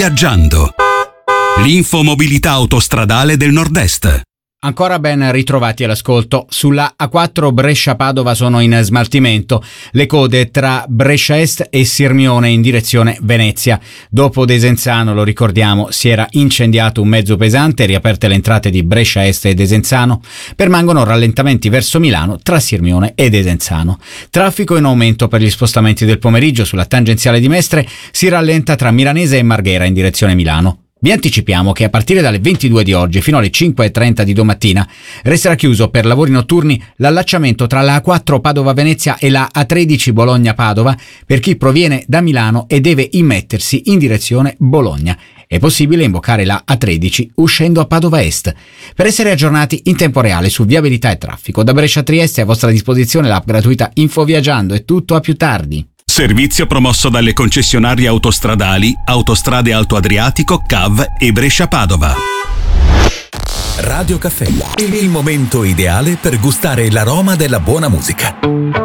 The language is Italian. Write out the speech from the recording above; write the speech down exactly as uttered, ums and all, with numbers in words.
Infoviaggiando. L'infomobilità autostradale del Nord-Est. Ancora ben ritrovati all'ascolto. Sulla A quattro Brescia-Padova sono in smaltimento le code tra Brescia Est e Sirmione in direzione Venezia. Dopo Desenzano, lo ricordiamo, si era incendiato un mezzo pesante, riaperte le entrate di Brescia Est e Desenzano. Permangono rallentamenti verso Milano tra Sirmione e Desenzano. Traffico in aumento per gli spostamenti del pomeriggio. Sulla tangenziale di Mestre si rallenta tra Milanese e Marghera in direzione Milano. Vi anticipiamo che a partire dalle ventidue di oggi fino alle cinque e trenta di domattina resterà chiuso per lavori notturni l'allacciamento tra la A quattro Padova-Venezia e la A tredici Bologna-Padova per chi proviene da Milano e deve immettersi in direzione Bologna. È possibile imboccare la A tredici uscendo a Padova Est. Per essere aggiornati in tempo reale su viabilità e traffico, da Brescia a Trieste è a vostra disposizione l'app gratuita Infoviaggiando. È tutto, a più tardi. Servizio promosso dalle concessionarie autostradali Autostrade Alto Adriatico, C A V e Brescia-Padova. Radio Caffè, il momento ideale per gustare l'aroma della buona musica.